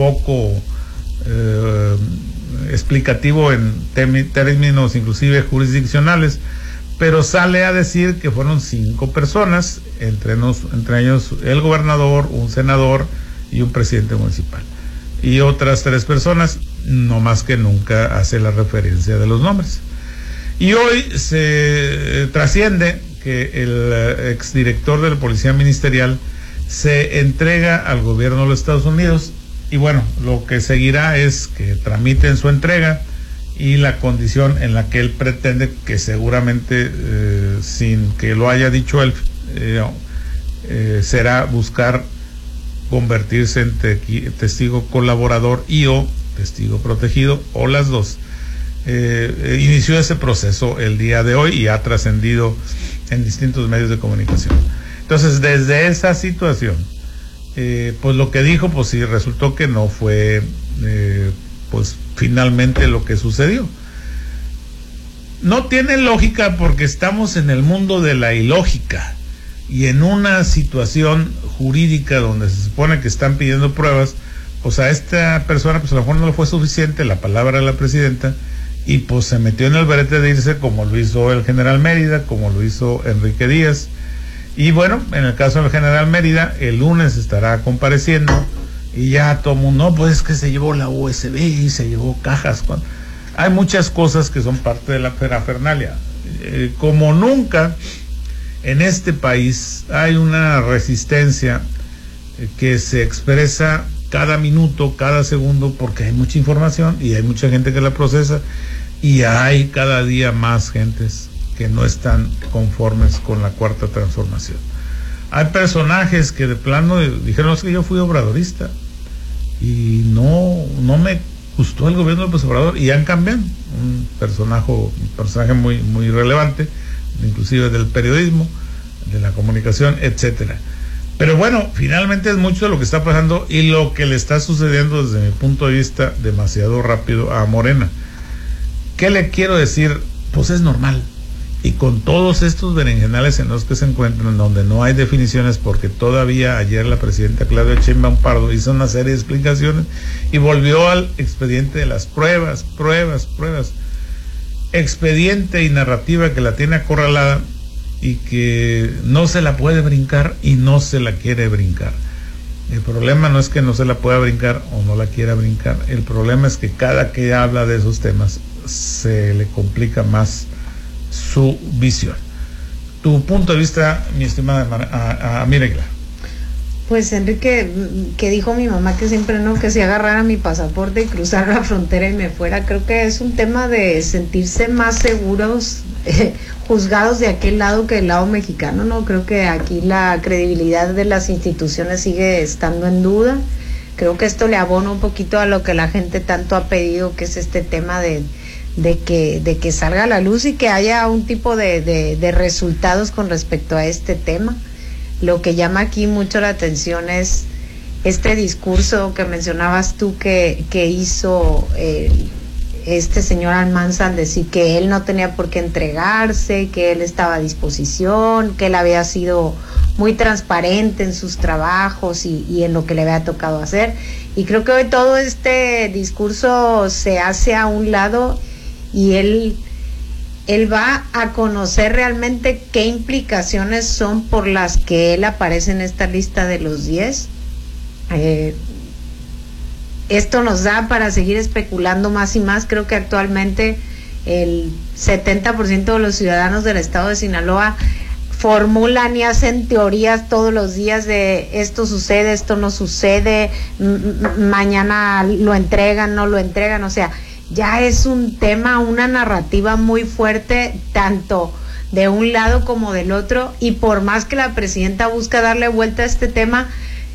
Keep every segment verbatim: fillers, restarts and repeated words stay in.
poco eh, explicativo en términos inclusive jurisdiccionales, pero sale a decir que fueron cinco personas, entre, nos, entre ellos el gobernador, un senador y un presidente municipal, y otras tres personas, no más que nunca hace la referencia de los nombres. Y hoy se eh, trasciende que el exdirector de la Policía Ministerial se entrega al gobierno de los Estados Unidos, y bueno, lo que seguirá es que tramiten su entrega y la condición en la que él pretende que seguramente, eh, sin que lo haya dicho él, eh, eh, será buscar convertirse en te testigo colaborador y o testigo protegido, o las dos. Eh, inició ese proceso el día de hoy y ha trascendido en distintos medios de comunicación. Entonces, desde esa situación, eh, pues lo que dijo, pues sí, resultó que no fue, eh, pues finalmente lo que sucedió. No tiene lógica porque estamos en el mundo de la ilógica y en una situación jurídica donde se supone que están pidiendo pruebas, pues a esta persona pues a lo mejor no le fue suficiente la palabra de la presidenta y pues se metió en el brete de irse, como lo hizo el general Mérida, como lo hizo Enrique Díaz. Y bueno, en el caso del general Mérida, el lunes estará compareciendo y ya todo el mundo, no, pues es que se llevó la U S B y se llevó cajas. Hay muchas cosas que son parte de la parafernalia. Eh, como nunca en este país hay una resistencia eh, que se expresa cada minuto, cada segundo, porque hay mucha información y hay mucha gente que la procesa, y hay cada día más gentes que no están conformes con la cuarta transformación. Hay personajes que de plano dijeron, es que yo fui obradorista y no, no me gustó el gobierno de López Obrador, y han cambiado. Un personaje, un personaje muy, muy relevante, inclusive del periodismo, de la comunicación, etcétera. Pero bueno, finalmente es mucho de lo que está pasando y lo que le está sucediendo desde mi punto de vista demasiado rápido a Morena. ¿Qué le quiero decir? Pues es normal. Y con todos estos berenjenales en los que se encuentran, donde no hay definiciones, porque todavía ayer la presidenta Claudia Sheinbaum Pardo hizo una serie de explicaciones y volvió al expediente de las pruebas, pruebas, pruebas. Expediente y narrativa que la tiene acorralada y que no se la puede brincar y no se la quiere brincar. El problema no es que no se la pueda brincar o no la quiera brincar, el problema es que cada que habla de esos temas se le complica más su visión. Tu punto de vista, mi estimada a, a Mireya. Pues Enrique, que dijo mi mamá que siempre no, que si agarrara mi pasaporte y cruzara la frontera y me fuera, creo que es un tema de sentirse más seguros, eh, juzgados de aquel lado que del lado mexicano, ¿no? Creo que aquí la credibilidad de las instituciones sigue estando en duda. Creo que esto le abona un poquito a lo que la gente tanto ha pedido, que es este tema de de que de que salga a la luz y que haya un tipo de, de, de resultados con respecto a este tema. Lo que llama aquí mucho la atención es este discurso que mencionabas tú que, que hizo eh, este señor Almanza al decir que él no tenía por qué entregarse, que él estaba a disposición, que él había sido muy transparente en sus trabajos y, y en lo que le había tocado hacer. Y creo que hoy todo este discurso se hace a un lado y él, él va a conocer realmente qué implicaciones son por las que él aparece en esta lista de los diez. Eh, esto nos da para seguir especulando más y más. Creo que actualmente el setenta por ciento de los ciudadanos del estado de Sinaloa formulan y hacen teorías todos los días de esto sucede, esto no sucede, mañana lo entregan, no lo entregan. O sea, ya es un tema, una narrativa muy fuerte, tanto de un lado como del otro, y por más que la presidenta busca darle vuelta a este tema,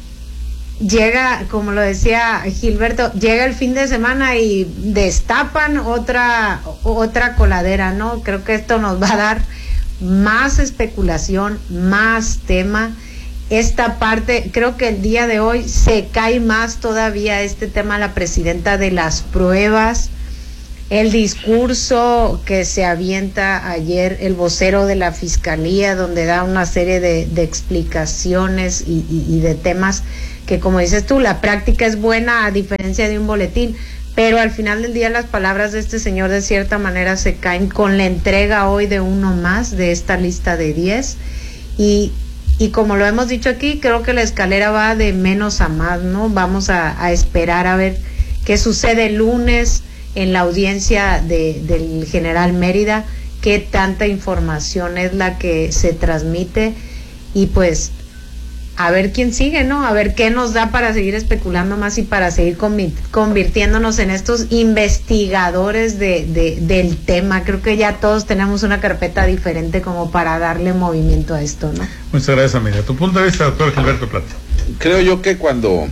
llega, como lo decía Gilberto, llega el fin de semana y destapan otra, otra coladera, ¿no? Creo que esto nos va a dar más especulación, más tema. Esta parte, creo que el día de hoy se cae más todavía este tema de la presidenta de las pruebas, el discurso que se avienta ayer el vocero de la fiscalía, donde da una serie de, de explicaciones y, y, y de temas que como dices tú, la práctica es buena a diferencia de un boletín, pero al final del día las palabras de este señor de cierta manera se caen con la entrega hoy de uno más de esta lista de diez, y, y como lo hemos dicho aquí, creo que la escalera va de menos a más, ¿no? Vamos a, a esperar a ver qué sucede el lunes en la audiencia de, del general Mérida, qué tanta información es la que se transmite, y pues a ver quién sigue, ¿no? A ver qué nos da para seguir especulando más y para seguir convi- convirtiéndonos en estos investigadores de, de, del tema. Creo que ya todos tenemos una carpeta diferente como para darle movimiento a esto, ¿no? Muchas gracias, amiga. ¿Tu punto de vista, doctor Gilberto Plata? Creo yo que cuando,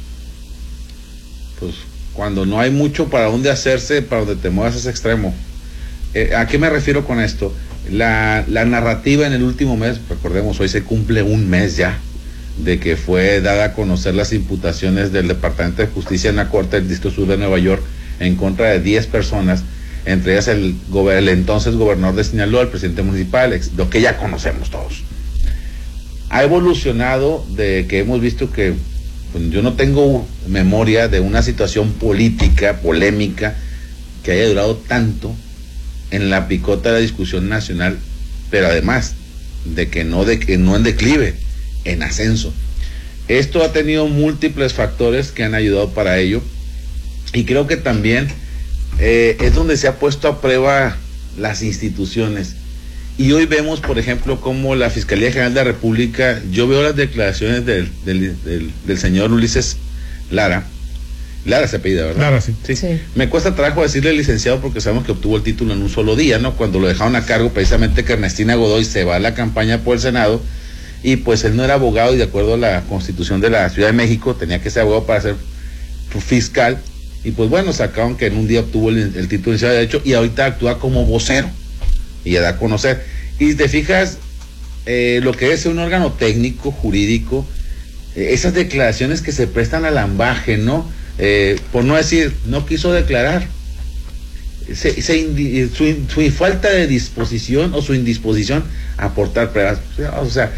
pues, cuando no hay mucho para dónde hacerse, para donde te muevas ese extremo. Eh, ¿A qué me refiero con esto? La, la narrativa en el último mes, recordemos, hoy se cumple un mes ya de que fue dada a conocer las imputaciones del Departamento de Justicia en la Corte del Distrito Sur de Nueva York en contra de diez personas, entre ellas el, el entonces gobernador de Sinaloa, el presidente municipal, lo que ya conocemos todos. Ha evolucionado de que hemos visto que, pues, yo no tengo memoria de una situación política, polémica, que haya durado tanto en la picota de la discusión nacional, pero además de que no, de que no en declive, en ascenso. Esto ha tenido múltiples factores que han ayudado para ello, y creo que también eh, es donde se ha puesto a prueba las instituciones. Y hoy vemos, por ejemplo, cómo la Fiscalía General de la República, yo veo las declaraciones del, del, del, del señor Ulises Lara. Lara se apellida, ¿verdad? Lara, sí. Sí. Sí. Me cuesta trabajo decirle licenciado porque sabemos que obtuvo el título en un solo día, ¿no? Cuando lo dejaron a cargo, precisamente que Ernestina Godoy se va a la campaña por el Senado, y pues él no era abogado, y de acuerdo a la Constitución de la Ciudad de México tenía que ser abogado para ser fiscal, y pues bueno, sacaron que en un día obtuvo el, el título de licenciado de Derecho, y ahorita actúa como vocero y ya da a conocer. Y si te fijas, eh, lo que es un órgano técnico, jurídico, eh, esas declaraciones que se prestan al ambaje, ¿no? Eh, por no decir, no quiso declarar, se, se indi, su, su falta de disposición o su indisposición a aportar pruebas, o sea,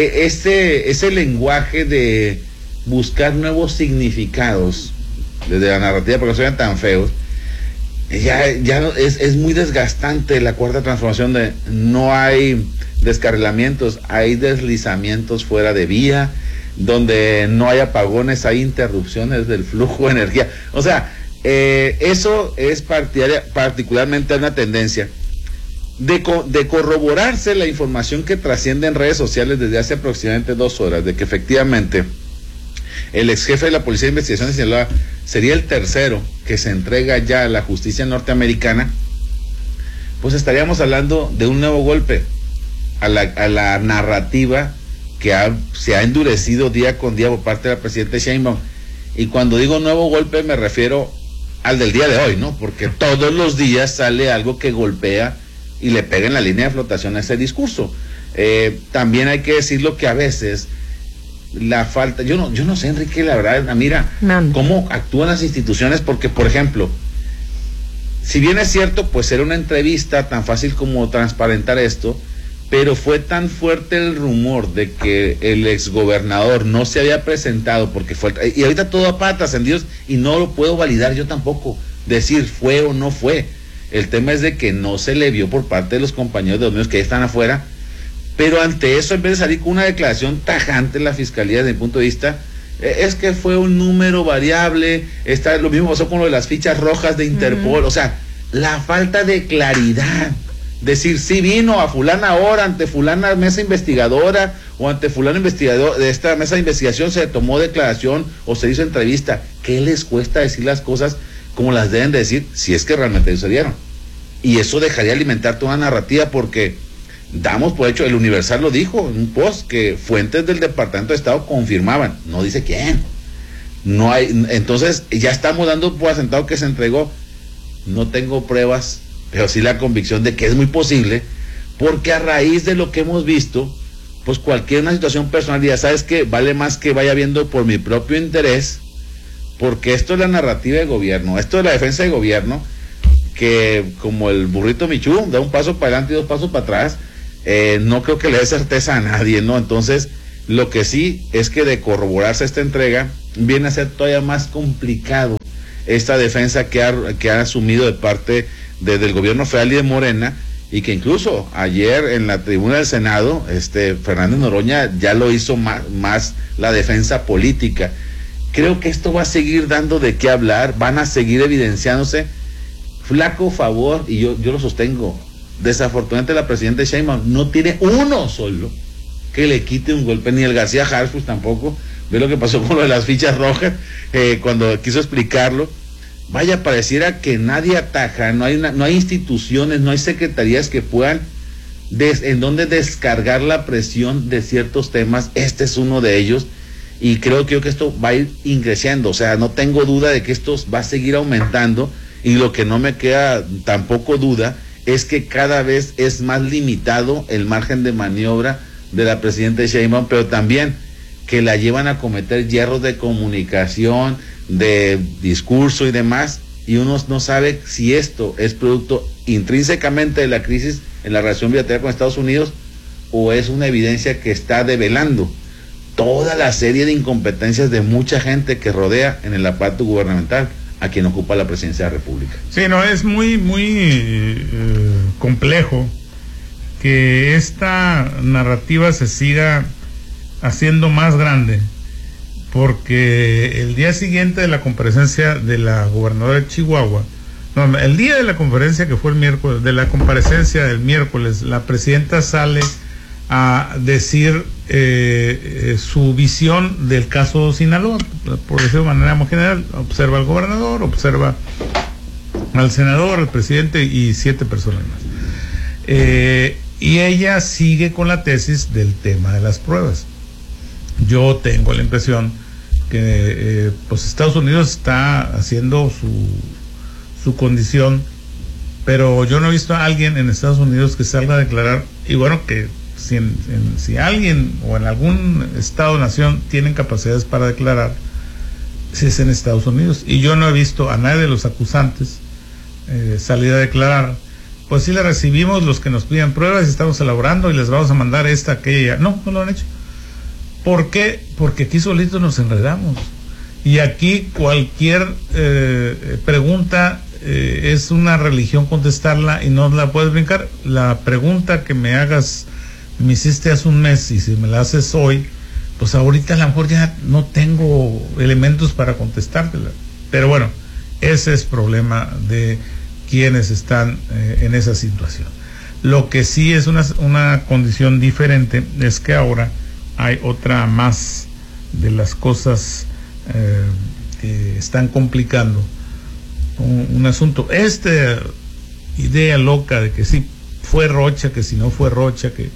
este ese lenguaje de buscar nuevos significados desde la narrativa, porque no sean tan feos, ya, ya es, es muy desgastante la cuarta transformación. De no hay descarrilamientos, hay deslizamientos fuera de vía, donde no hay apagones, hay interrupciones del flujo de energía. O sea, eh, eso es particularmente una tendencia de, co de corroborarse la información que trasciende en redes sociales desde hace aproximadamente dos horas, de que efectivamente el ex jefe de la Policía de Investigación de Sinaloa sería el tercero que se entrega ya a la justicia norteamericana. Pues estaríamos hablando de un nuevo golpe a la, a la narrativa que ha, se ha endurecido día con día por parte de la presidenta Sheinbaum. Y cuando digo nuevo golpe me refiero al del día de hoy, ¿no? Porque todos los días sale algo que golpea y le pega en la línea de flotación a ese discurso. Eh, también hay que decirlo que a veces la falta, yo no, yo no sé, Enrique, la verdad, mira, no. cómo actúan las instituciones, porque, por ejemplo, si bien es cierto, pues era una entrevista tan fácil como transparentar esto, pero fue tan fuerte el rumor de que el exgobernador no se había presentado porque fue, y ahorita todo va para trascendidos y no lo puedo validar yo tampoco, decir fue o no fue. El tema es de que no se le vio por parte de los compañeros de los medios que están afuera, pero ante eso, en vez de salir con una declaración tajante en la fiscalía desde mi punto de vista, es que fue un número variable, está, lo mismo pasó con lo de las fichas rojas de Interpol, uh-huh. O sea, la falta de claridad. Decir, sí vino a fulana hora, ante fulana mesa investigadora, o ante fulano investigador de esta mesa de investigación se tomó declaración o se hizo entrevista. ¿Qué les cuesta decir las cosas como las deben de decir, si es que realmente sucedieron? Y eso dejaría alimentar toda una narrativa, porque damos por hecho, el Universal lo dijo en un post, que fuentes del Departamento de Estado confirmaban, no dice quién, no hay, entonces ya estamos dando por asentado que se entregó. No tengo pruebas, pero sí la convicción de que es muy posible, porque a raíz de lo que hemos visto, pues cualquier una situación personal, ya sabes que vale más que vaya viendo por mi propio interés, porque esto es la narrativa de gobierno, esto es la defensa de gobierno, que como el burrito Michú, da un paso para adelante y dos pasos para atrás, eh, no creo que le dé certeza a nadie, ¿no? Entonces, Lo que sí es que de corroborarse esta entrega, viene a ser todavía más complicado esta defensa que ha, que ha asumido de parte de, del gobierno federal y de Morena, y que incluso ayer en la tribuna del Senado, este Fernández Noroña ya lo hizo más, más la defensa política. Creo que esto va a seguir dando de qué hablar, van a seguir evidenciándose. Flaco favor, y yo, yo lo sostengo, desafortunadamente la presidenta Sheinbaum no tiene uno solo que le quite un golpe, ni el García Harfuch tampoco. Ve lo que pasó con lo de las fichas rojas, eh, cuando quiso explicarlo. Vaya, pareciera que nadie ataja, no hay una, no hay instituciones, no hay secretarías que puedan des, en donde descargar la presión de ciertos temas. Este es uno de ellos, y creo que, que esto va a ir ingresando. O sea, no tengo duda de que esto va a seguir aumentando, y lo que no me queda tampoco duda es que cada vez es más limitado el margen de maniobra de la presidenta Sheinbaum, pero también que la llevan a cometer hierros de comunicación, de discurso y demás, y uno no sabe si esto es producto intrínsecamente de la crisis en la relación bilateral con Estados Unidos, o es una evidencia que está develando toda la serie de incompetencias de mucha gente que rodea en el aparato gubernamental a quien ocupa la presidencia de la República. Sí, no, es muy, muy eh, complejo que esta narrativa se siga haciendo más grande, porque el día siguiente de la comparecencia de la gobernadora de Chihuahua, no, el día de la conferencia que fue el miércoles, de la comparecencia del miércoles, la presidenta sale a decir eh, eh, su visión del caso Sinaloa, por decirlo de manera muy general. Observa al gobernador, observa al senador, al presidente y siete personas más. Eh, y ella sigue con la tesis del tema de las pruebas. Yo tengo la impresión que eh, pues Estados Unidos está haciendo su, su condición, pero yo no he visto a alguien en Estados Unidos que salga a declarar, y bueno, que si, en, en, si alguien o en algún estado o nación tienen capacidades para declarar, si es en Estados Unidos. Y yo no he visto a nadie de los acusantes eh, salir a declarar, pues sí le recibimos los que nos piden pruebas y estamos elaborando y les vamos a mandar esta, aquella. No, no lo han hecho. ¿Por qué? Porque aquí solitos nos enredamos, y aquí cualquier eh, pregunta eh, es una religión contestarla y no la puedes brincar. La pregunta que me hagas, me hiciste hace un mes, y si me la haces hoy, pues ahorita a lo mejor ya no tengo elementos para contestártela. Pero bueno, ese es problema de quienes están eh, en esa situación. Lo que sí es una, una condición diferente es que ahora hay otra más de las cosas eh, que están complicando un, un asunto. Esta idea loca de que si fue Rocha, que si no fue Rocha, que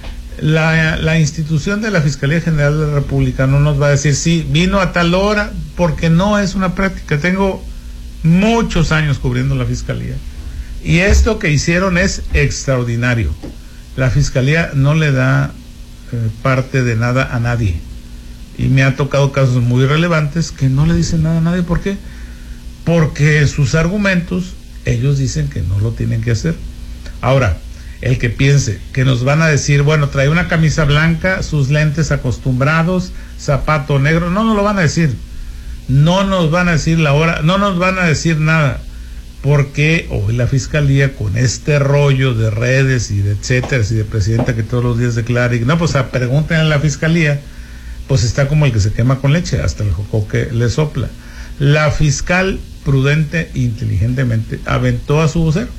la, la institución de la Fiscalía General de la República no nos va a decir si sí, vino a tal hora, porque no es una práctica. Tengo muchos años cubriendo la Fiscalía, y esto que hicieron es extraordinario. La Fiscalía no le da Eh, parte de nada a nadie, y me ha tocado casos muy relevantes que no le dicen nada a nadie. ¿Por qué? Porque sus argumentos, ellos dicen que no lo tienen que hacer. Ahora, el que piense que nos van a decir, bueno, trae una camisa blanca, sus lentes acostumbrados, zapato negro, no nos lo van a decir, no nos van a decir la hora, no nos van a decir nada, porque hoy la Fiscalía, con este rollo de redes y de etcétera, y de presidenta que todos los días declara, y no, pues a pregunten a la Fiscalía, pues está como el que se quema con leche, hasta el jocoque le sopla. La fiscal, prudente e inteligentemente, aventó a su vocero,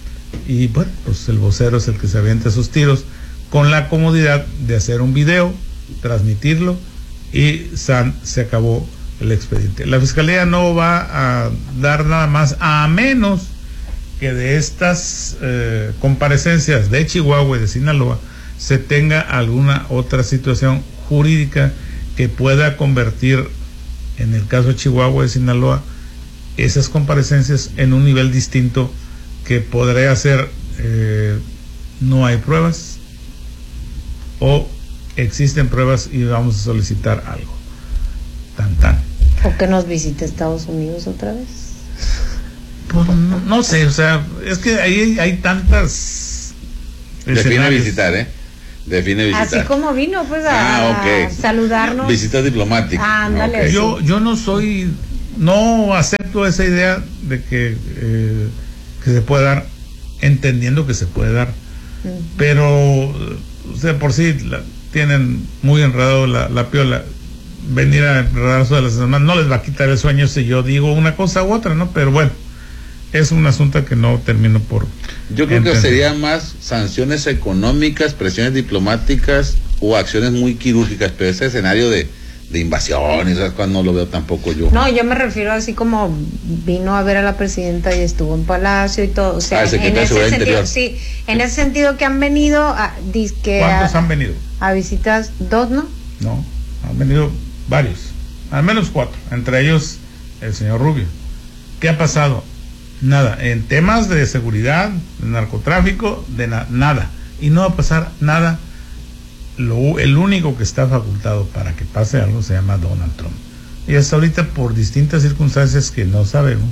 y bueno, pues el vocero es el que se avienta sus tiros, con la comodidad de hacer un video, transmitirlo, y san, se acabó el expediente. La Fiscalía no va a dar nada más, a menos que de estas eh, comparecencias de Chihuahua y de Sinaloa se tenga alguna otra situación jurídica que pueda convertir, en el caso de Chihuahua y Sinaloa, esas comparecencias en un nivel distinto, que podría ser eh, no hay pruebas, o existen pruebas y vamos a solicitar algo. Tan tan. ¿O que nos visite Estados Unidos otra vez? Pues no, no sé, o sea, es que ahí hay tantas. Define visitar, ¿eh? Define visitar. Así como vino, pues, a ah, okay. saludarnos. Visitas diplomáticas. Ándale. Okay. Yo, yo no soy, no acepto esa idea de que, eh, que se puede dar, entendiendo que se puede dar. Uh-huh. Pero, o sea, por sí la, tienen muy enredado la, la piola. Venir a enredarse de las semanas no les va a quitar el sueño si yo digo una cosa u otra, ¿no? Pero bueno, es un asunto que no termino por yo creo entender. Que sería más sanciones económicas, presiones diplomáticas o acciones muy quirúrgicas, pero ese escenario de, de invasión, esas cosas no lo veo tampoco yo. No, yo me refiero así como vino a ver a la presidenta y estuvo en Palacio y todo, o sea, ah, en ese sentido, interior. Sí, en ese sentido que han venido a, disque ¿Cuántos a, han venido? A visitas, dos, ¿no? No, han venido varios, al menos cuatro, entre ellos el señor Rubio. ¿Qué ha pasado? Nada, en temas de seguridad, de narcotráfico, de na- nada, y no va a pasar nada. Lo, el único que está facultado para que pase algo se llama Donald Trump, y hasta ahorita por distintas circunstancias que no sabemos,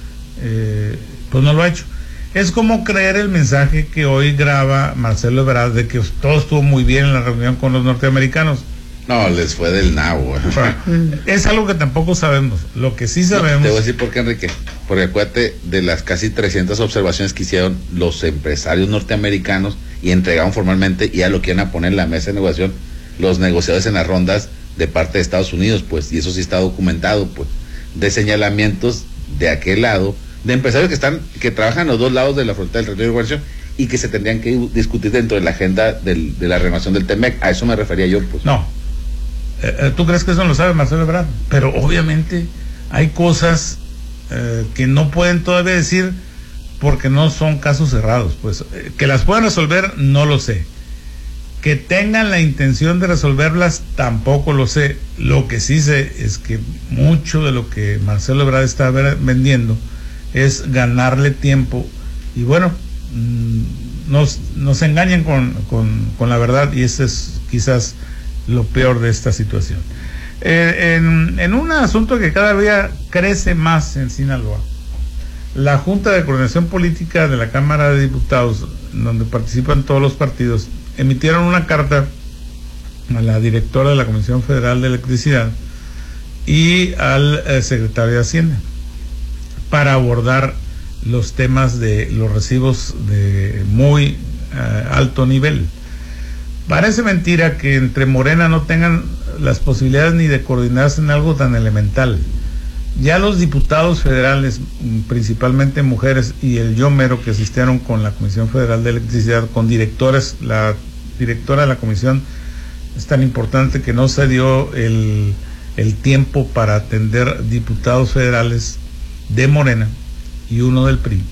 eh, pues no lo ha hecho. Es como creer el mensaje que hoy graba Marcelo Ebrard de que todo estuvo muy bien en la reunión con los norteamericanos. No, les fue del nabo. Es algo que tampoco sabemos. Lo que sí sabemos... No, te voy a decir por qué, Enrique. Porque acuérdate de las casi trescientas observaciones que hicieron los empresarios norteamericanos y entregaron formalmente, y ya lo quieren a poner en la mesa de negociación, los negociadores en las rondas de parte de Estados Unidos, pues, y eso sí está documentado, pues, de señalamientos de aquel lado, de empresarios que están, que trabajan en los dos lados de la frontera del territorio de Guardia y que se tendrían que discutir dentro de la agenda del, de la renovación del T-M E C. A eso me refería yo, pues. No. ¿Tú crees que eso no lo sabe Marcelo Ebrard? Pero obviamente hay cosas eh, que no pueden todavía decir porque no son casos cerrados. Pues eh, que las puedan resolver, no lo sé. Que tengan la intención de resolverlas, tampoco lo sé. Lo que sí sé es que mucho de lo que Marcelo Ebrard está vendiendo es ganarle tiempo. Y bueno, mmm, nos, nos engañen con, con, con la verdad, y ese es quizás lo peor de esta situación. Eh, en, en un asunto que cada día crece más en Sinaloa, la Junta de Coordinación Política de la Cámara de Diputados, donde participan todos los partidos, emitieron una carta a la directora de la Comisión Federal de Electricidad y al eh, secretario de Hacienda para abordar los temas de los recibos de muy eh, alto nivel. Parece mentira que entre Morena no tengan las posibilidades ni de coordinarse en algo tan elemental. Ya los diputados federales, principalmente mujeres, y el yo mero que asistieron con la Comisión Federal de Electricidad, con directores, la directora de la comisión es tan importante que no se dio el, el tiempo para atender diputados federales de Morena y uno del P R I.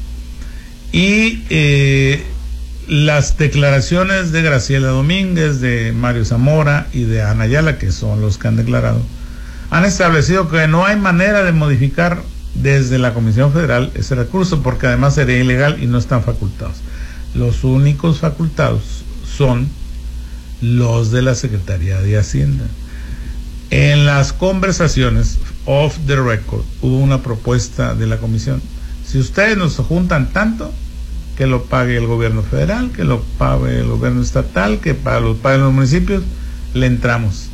Y eh, las declaraciones de Graciela Domínguez, de Mario Zamora y de Ana Ayala, que son los que han declarado, han establecido que no hay manera de modificar desde la Comisión Federal ese recurso, porque además sería ilegal y no están facultados. Los únicos facultados son los de la Secretaría de Hacienda. En las conversaciones off the record hubo una propuesta de la comisión: si ustedes nos juntan tanto, que lo pague el gobierno federal, que lo pague el gobierno estatal, que para los paguen los municipios, le entramos.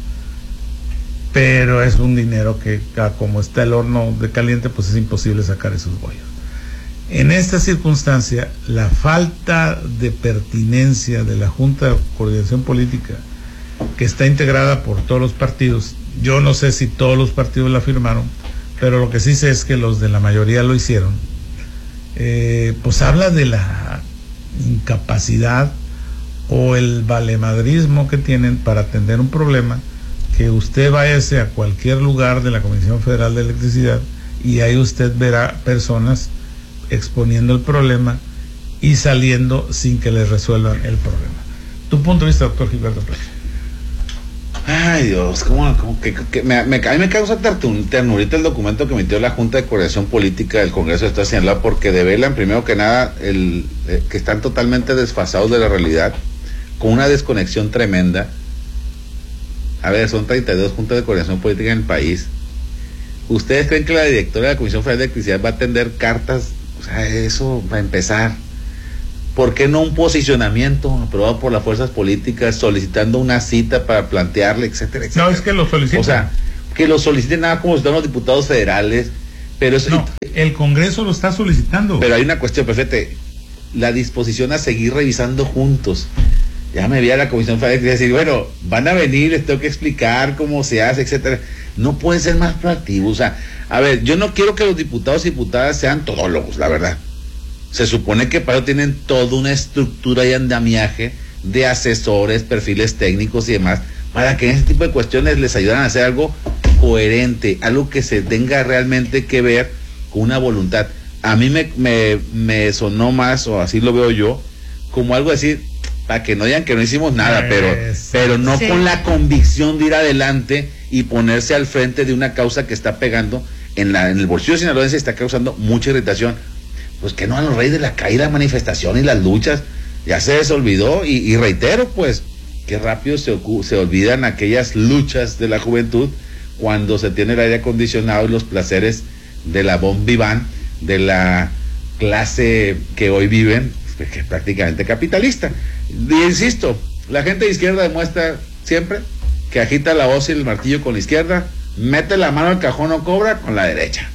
Pero es un dinero que, como está el horno de caliente, pues es imposible sacar esos bollos. En esta circunstancia, la falta de pertinencia de la Junta de Coordinación Política, que está integrada por todos los partidos, yo no sé si todos los partidos la firmaron, pero lo que sí sé es que los de la mayoría lo hicieron, eh, pues habla de la incapacidad o el valemadrismo que tienen para atender un problema. Que usted váyase a cualquier lugar de la Comisión Federal de Electricidad y ahí usted verá personas exponiendo el problema y saliendo sin que les resuelvan el problema. Tu punto de vista, doctor Gilberto Pérez. Ay, Dios, ¿cómo, cómo que, que me, me, a mí me causa ternurita el documento que emitió la Junta de Coordinación Política del Congreso de Estado de Sinaloa, porque develan, primero que nada, el, eh, que están totalmente desfasados de la realidad, con una desconexión tremenda. A ver, son treinta y dos juntas de coordinación política en el país. ¿Ustedes creen que la directora de la Comisión Federal de Electricidad va a atender cartas? O sea, eso va a empezar. ¿por qué no un posicionamiento aprobado por las fuerzas políticas solicitando una cita para plantearle, etcétera, etcétera? No, es que lo solicitan. O sea, que lo soliciten nada como si están los diputados federales, pero eso, no, el Congreso lo está solicitando. Pero hay una cuestión, perfecta, la disposición a seguir revisando juntos. Ya me vi a la Comisión Federal y decir, bueno, van a venir, les tengo que explicar cómo se hace, etcétera. No pueden ser más proactivos. O sea, a ver, yo no quiero que los diputados y diputadas sean todólogos, la verdad. Se supone que para eso tienen toda una estructura y andamiaje de asesores, perfiles técnicos y demás, para que en ese tipo de cuestiones les ayuden a hacer algo coherente, algo que se tenga realmente que ver con una voluntad. A mí me, me, me sonó más, o así lo veo yo, como algo decir, para que no digan que no hicimos nada, pero, pero no sí. con la convicción de ir adelante y ponerse al frente de una causa que está pegando en, la, en el bolsillo sinaloense, está causando mucha irritación. Pues que no a los reyes de la caída, la manifestación y las luchas, ya se les olvidó, y, y reitero, pues, qué rápido se, se olvidan aquellas luchas de la juventud cuando se tiene el aire acondicionado y los placeres de la bon vivant, de la clase que hoy viven, que es prácticamente capitalista. Y insisto, la gente de izquierda demuestra siempre que agita la hoz y el martillo con la izquierda, mete la mano al cajón o cobra con la derecha.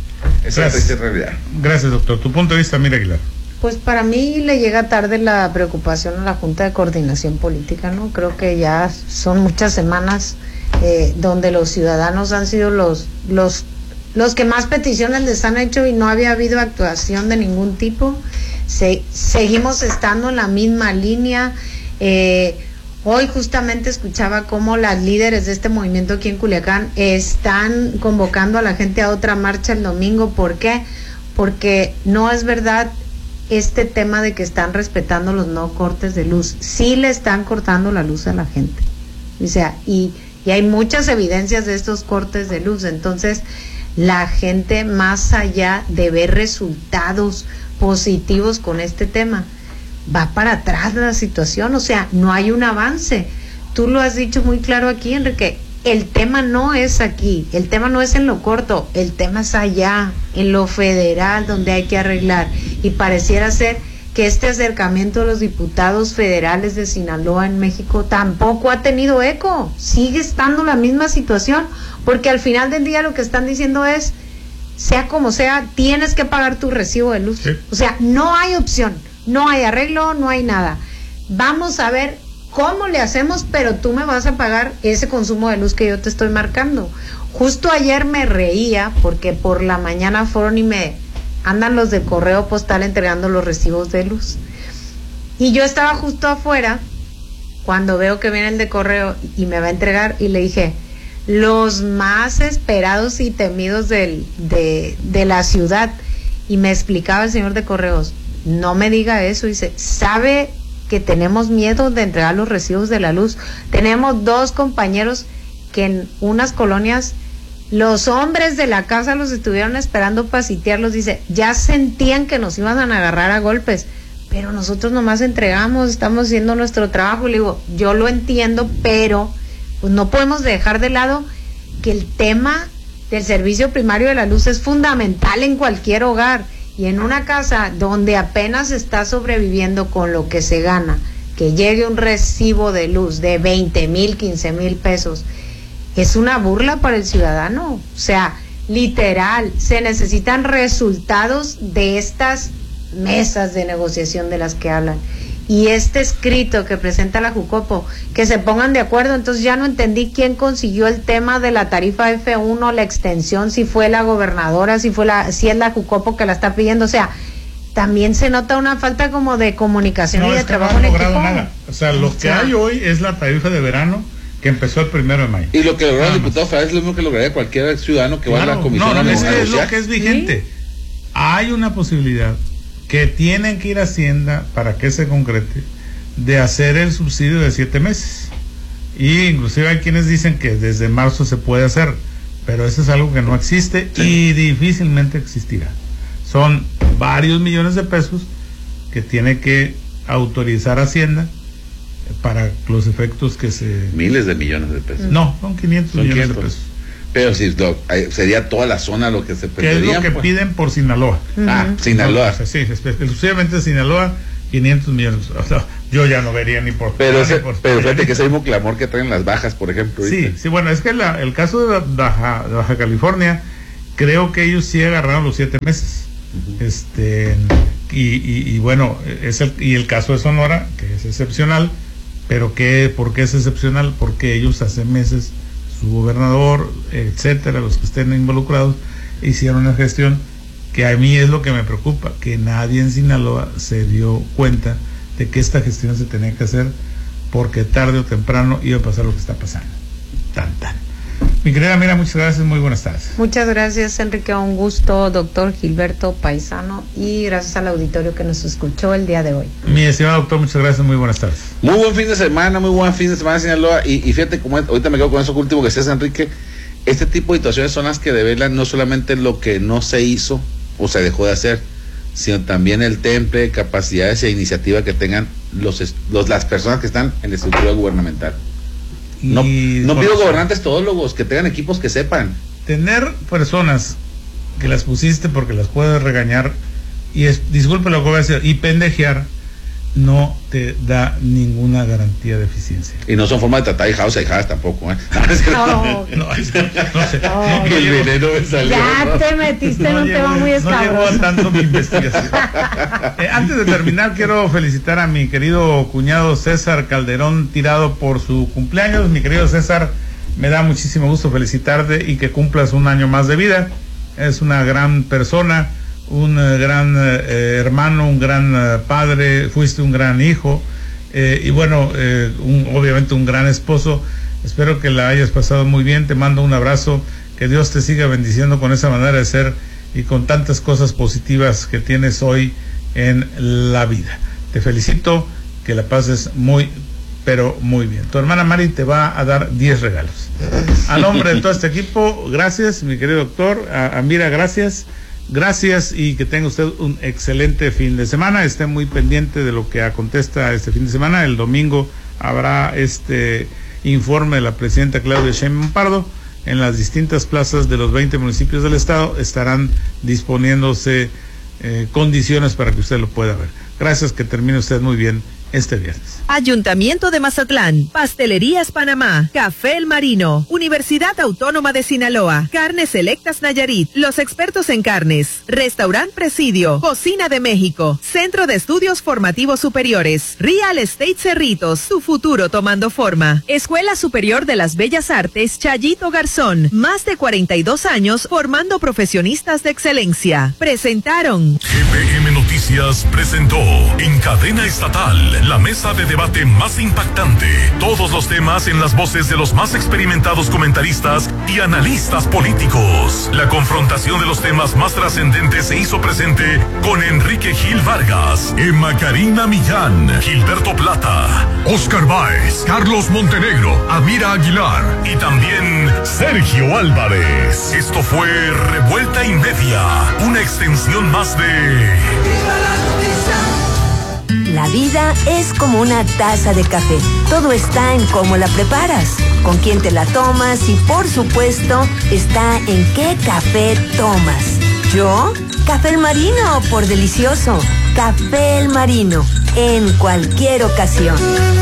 Esa es la realidad. Gracias, doctor. Tu punto de vista, Mira Aguilar. Pues para mí le llega tarde la preocupación a la Junta de Coordinación Política, ¿no? Creo que ya son muchas semanas eh, donde los ciudadanos han sido los los los que más peticiones les han hecho y no había habido actuación de ningún tipo. Se, seguimos estando en la misma línea. Eh, hoy justamente escuchaba cómo las líderes de este movimiento aquí en Culiacán están convocando a la gente a otra marcha el domingo. ¿Por qué? Porque no es verdad este tema de que están respetando los no cortes de luz. Sí le están cortando la luz a la gente. O sea, y, y hay muchas evidencias de estos cortes de luz. Entonces, la gente, más allá de ver resultados positivos con este tema, va para atrás la situación. O sea, no hay un avance. Tú lo has dicho muy claro aquí, Enrique. El tema no es aquí, el tema no es en lo corto, el tema es allá, en lo federal, donde hay que arreglar. Y pareciera ser que este acercamiento de los diputados federales de Sinaloa en México tampoco ha tenido eco. Sigue estando la misma situación, porque al final del día lo que están diciendo es, sea como sea, tienes que pagar tu recibo de luz. Sí. O sea, no hay opción, no hay arreglo, no hay nada. Vamos a ver cómo le hacemos, pero tú me vas a pagar ese consumo de luz que yo te estoy marcando. Justo ayer me reía porque por la mañana fueron y me andan los de correo postal entregando los recibos de luz. Y yo estaba justo afuera cuando veo que viene el de correo y me va a entregar, y le dije, los más esperados y temidos del, de, de la ciudad. Y me explicaba el señor de correos, no me diga eso, dice, ¿sabe que tenemos miedo de entregar los recibos de la luz? Tenemos dos compañeros que en unas colonias los hombres de la casa los estuvieron esperando para sitiarlos. Dice, ya sentían que nos iban a agarrar a golpes, pero nosotros nomás entregamos, estamos haciendo nuestro trabajo. Y le digo, yo lo entiendo, pero pues no podemos dejar de lado que el tema del servicio primario de la luz es fundamental en cualquier hogar. Y en una casa donde apenas está sobreviviendo con lo que se gana, que llegue un recibo de luz de veinte mil, quince mil pesos, es una burla para el ciudadano. O sea, literal, se necesitan resultados de estas mesas de negociación de las que hablan. Y este escrito que presenta la Jucopo, que se pongan de acuerdo. Entonces ya no entendí quién consiguió el tema de la tarifa F uno, la extensión, si fue la gobernadora, si fue la, si es la Jucopo que la está pidiendo. O sea, también se nota una falta como de comunicación no, y de trabajo en equipo. Nada. O sea, lo que hay hoy es la tarifa de verano que empezó el primero de mayo. Y lo que lograron los diputados federales es lo mismo que lograría cualquier ciudadano que claro, va a la comisión. No, no, eso es lo que es vigente. ¿Sí? Hay una posibilidad que tienen que ir a Hacienda para que se concrete, de hacer el subsidio de siete meses. Y inclusive hay quienes dicen que desde marzo se puede hacer, pero eso es algo que no existe sí. y difícilmente existirá. Son varios millones de pesos que tiene que autorizar Hacienda para los efectos que se... Miles de millones de pesos. No, son quinientos son millones quinientos. De pesos. Pero si doc, sería toda la zona lo que se perdería. ¿Qué es lo que pues? piden por Sinaloa? Uh-huh. Ah, Sinaloa. No, sí, exclusivamente Sinaloa, quinientos millones. O sea, yo ya no vería ni por... Pero, ni ese, por pero fíjate que es el mismo clamor que traen las bajas, por ejemplo. Sí, ahorita. sí, bueno, es que la, el caso de Baja, de Baja California, creo que ellos sí agarraron los siete meses. Uh-huh. Este, y, y, y bueno, es el, y el caso de Sonora, que es excepcional, pero que, ¿por qué es excepcional? Porque ellos hace meses, su gobernador, etcétera, los que estén involucrados, hicieron una gestión que a mí es lo que me preocupa, que nadie en Sinaloa se dio cuenta de que esta gestión se tenía que hacer, porque tarde o temprano iba a pasar lo que está pasando. Tan, tan. Mi querida Mira, muchas gracias, muy buenas tardes. Muchas gracias, Enrique, un gusto, doctor Gilberto Paisano, y gracias al auditorio que nos escuchó el día de hoy. Mi estimado doctor, muchas gracias, muy buenas tardes. Muy buen fin de semana, muy buen fin de semana, Sinaloa, y, y fíjate, como ahorita me quedo con eso último que decías, Enrique, este tipo de situaciones son las que develan no solamente lo que no se hizo o se dejó de hacer, sino también el temple, capacidades e iniciativa que tengan los, los las personas que están en la estructura gubernamental. No, no pido gobernantes todólogos, que tengan equipos que sepan. Tener personas que las pusiste porque las puedes regañar, y es, disculpe lo que voy a decir, y pendejear, no te da ninguna garantía de eficiencia. Y no son formas de tratar hijados e hijadas tampoco, ¿eh? No, no, no, es que, no sé. No, no, el no veneno me salió. Ya ¿no? te metiste No en un llegó, tema muy no escabroso. llegó a tanto mi investigación. Eh, antes de terminar, quiero felicitar a mi querido cuñado César Calderón Tirado por su cumpleaños. Mi querido César, me da muchísimo gusto felicitarte y que cumplas un año más de vida. Es una gran persona, un uh, gran uh, hermano, un gran uh, padre, fuiste un gran hijo, eh, y bueno, eh, un, obviamente un gran esposo. Espero que la hayas pasado muy bien, te mando un abrazo, que Dios te siga bendiciendo con esa manera de ser y con tantas cosas positivas que tienes hoy en la vida. Te felicito, que la pases muy, pero muy bien. Tu hermana Mari te va a dar diez regalos. A nombre de todo este equipo, gracias, mi querido doctor. A, a Mira, gracias. Gracias, y que tenga usted un excelente fin de semana. Esté muy pendiente de lo que acontezca este fin de semana. El domingo habrá este informe de la presidenta Claudia Sheinbaum Pardo. En las distintas plazas de los veinte municipios del estado estarán disponiéndose eh, condiciones para que usted lo pueda ver. Gracias, que termine usted muy bien este viernes. Ayuntamiento de Mazatlán, Pastelerías Panamá, Café El Marino, Universidad Autónoma de Sinaloa, Carnes Selectas Nayarit, los expertos en carnes, Restaurant Presidio, Cocina de México, Centro de Estudios Formativos Superiores, Real Estate Cerritos, tu futuro tomando forma, Escuela Superior de las Bellas Artes Chayito Garzón, más de cuarenta y dos años formando profesionistas de excelencia. Presentaron G P M Noticias presentó en cadena estatal la mesa de debate más impactante. Todos los temas en las voces de los más experimentados comentaristas y analistas políticos. La confrontación de los temas más trascendentes se hizo presente con Enrique Gil Vargas, Emma Karina Millán, Gilberto Plata, Oscar Báez, Carlos Montenegro, Amira Aguilar y también Sergio Álvarez. Esto fue Revuelta y Media, una extensión más de... La vida es como una taza de café. Todo está en cómo la preparas, con quién te la tomas y, por supuesto, está en qué café tomas. ¿Yo? Café El Marino, por delicioso. Café El Marino, en cualquier ocasión.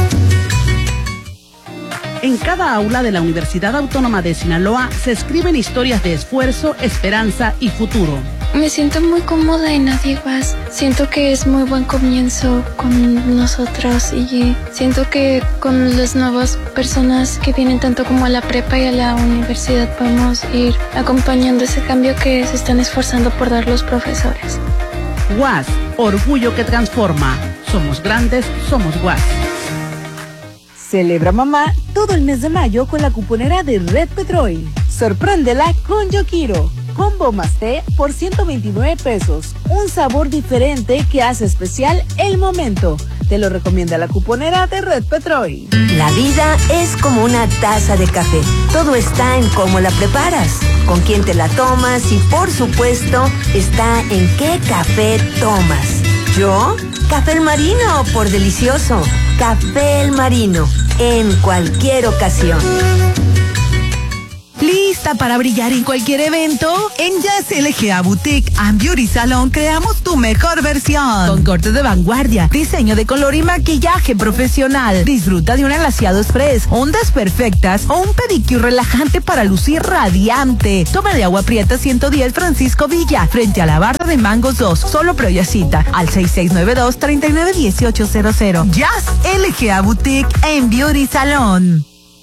En cada aula de la Universidad Autónoma de Sinaloa se escriben historias de esfuerzo, esperanza y futuro. Me siento muy cómoda en Adiguas. Siento que es muy buen comienzo con nosotros y siento que con las nuevas personas que vienen tanto como a la prepa y a la universidad podemos ir acompañando ese cambio que se están esforzando por dar los profesores. U A S, orgullo que transforma. Somos grandes, somos U A S. Celebra mamá todo el mes de mayo con la cuponera de Red Petrol. Sorpréndela con Yo Quiero. Combo más té por ciento veintinueve pesos. Un sabor diferente que hace especial el momento. Te lo recomienda la cuponera de Red Petrol. La vida es como una taza de café. Todo está en cómo la preparas, con quién te la tomas y, por supuesto, está en qué café tomas. ¿Yo? Café El Marino, por delicioso. Café El Marino, en cualquier ocasión. ¿Lista para brillar en cualquier evento? En Jazz L G A Boutique and Beauty Salon creamos tu mejor versión. Con cortes de vanguardia, diseño de color y maquillaje profesional. Disfruta de un glaseado express, ondas perfectas o un pedicure relajante para lucir radiante. Toma de agua prieta ciento diez Francisco Villa, frente a la barra de Mangos dos. Solo previa cita al seis seis nueve dos, tres nueve uno ocho cero cero. Jazz L G A Boutique and Beauty Salon.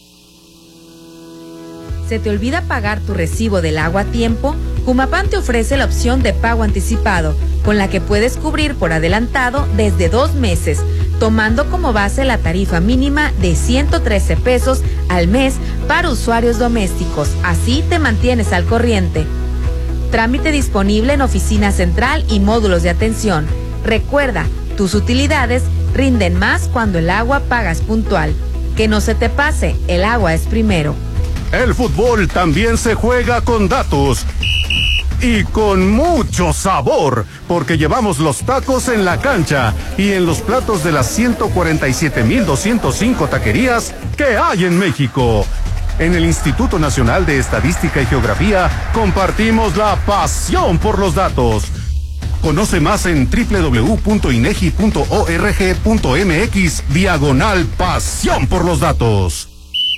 ¿Se te olvida pagar tu recibo del agua a tiempo? Humapam te ofrece la opción de pago anticipado, con la que puedes cubrir por adelantado desde dos meses, tomando como base la tarifa mínima de ciento trece pesos al mes para usuarios domésticos. Así te mantienes al corriente. Trámite disponible en oficina central y módulos de atención. Recuerda, tus utilidades rinden más cuando el agua pagas puntual. Que no se te pase, el agua es primero. El fútbol también se juega con datos y con mucho sabor, porque llevamos los tacos en la cancha y en los platos de las ciento cuarenta y siete mil doscientos cinco taquerías que hay en México. En el Instituto Nacional de Estadística y Geografía compartimos la pasión por los datos. Conoce más en doble u doble u doble u punto inegi punto org punto mx diagonal pasión por los datos.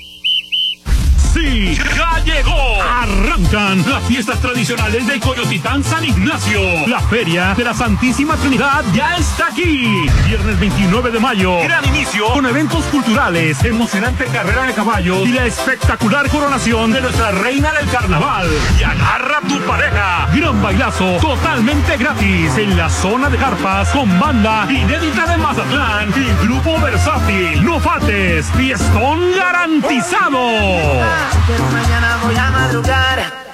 Sí, ya llegó. Arrancan las fiestas tradicionales de Coyotitán San Ignacio. La Feria de la Santísima Trinidad ya está aquí. Viernes veintinueve de mayo. Gran inicio con eventos culturales, emocionante carrera de caballos y la espectacular coronación de nuestra reina del carnaval. Y agarra a tu pareja. Gran bailazo totalmente gratis en la zona de carpas con banda inédita de Mazatlán y grupo versátil. No faltes, fiestón garantizado. Pero mañana voy a madrugar.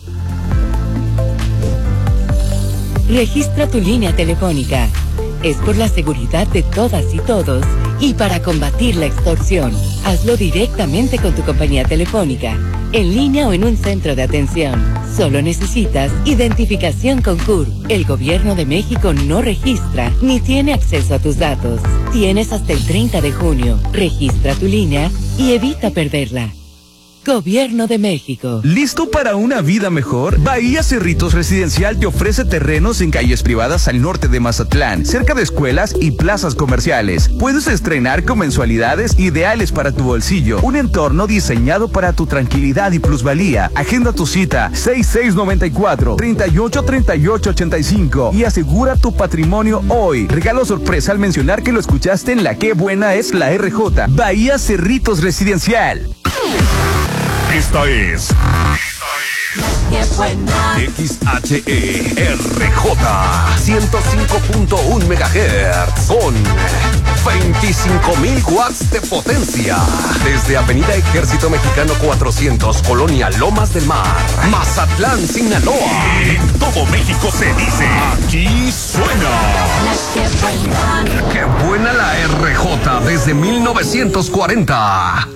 Registra tu línea telefónica. Es por la seguridad de todas y todos y para combatir la extorsión. Hazlo directamente con tu compañía telefónica, en línea o en un centro de atención. Solo necesitas identificación con C U R. El Gobierno de México no registra ni tiene acceso a tus datos. Tienes hasta el treinta de junio. Registra tu línea y evita perderla. Gobierno de México. ¿Listo para una vida mejor? Bahía Cerritos Residencial te ofrece terrenos en calles privadas al norte de Mazatlán, cerca de escuelas y plazas comerciales. Puedes estrenar con mensualidades ideales para tu bolsillo. Un entorno diseñado para tu tranquilidad y plusvalía. Agenda tu cita seis seis nueve cuatro, tres ocho tres ocho ocho cinco y asegura tu patrimonio hoy. Regalo sorpresa al mencionar que lo escuchaste en La Qué Buena es la R J. Bahía Cerritos Residencial. Esta es X H E R J ciento cinco punto uno megahertz con veinticinco mil watts de potencia. Desde Avenida Ejército Mexicano cuatrocientos, Colonia Lomas del Mar, Mazatlán, Sinaloa. En todo México se dice, aquí suena. Qué buena la R J desde mil novecientos cuarenta.